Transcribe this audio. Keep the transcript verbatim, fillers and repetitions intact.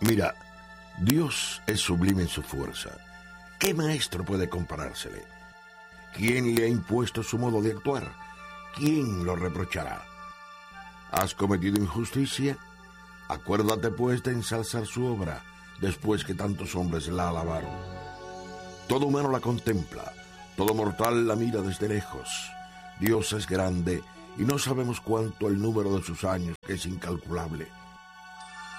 Mira, Dios es sublime en su fuerza. ¿Qué maestro puede comparársele? ¿Quién le ha impuesto su modo de actuar? ¿Quién lo reprochará? ¿Has cometido injusticia? Acuérdate pues de ensalzar su obra, después que tantos hombres la alabaron. Todo humano la contempla, todo mortal la mira desde lejos. Dios es grande y no sabemos cuánto el número de sus años, que es incalculable.